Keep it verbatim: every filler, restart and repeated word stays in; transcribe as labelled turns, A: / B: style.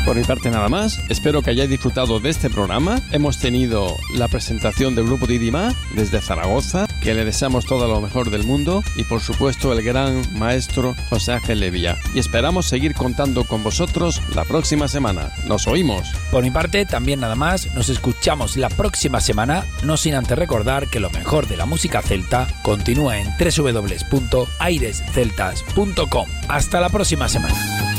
A: Por mi parte nada más, espero que hayáis disfrutado de este programa. Hemos tenido la presentación del grupo Didima desde Zaragoza, que le deseamos todo lo mejor del mundo, y por supuesto el gran maestro José Ángel Levilla. Y esperamos seguir contando con vosotros la próxima semana. ¡Nos oímos!
B: Por mi parte también nada más, nos escuchamos la próxima semana, no sin antes recordar que lo mejor de la música celta continúa en doble u doble u doble u punto aires celtas punto com. Hasta la próxima semana.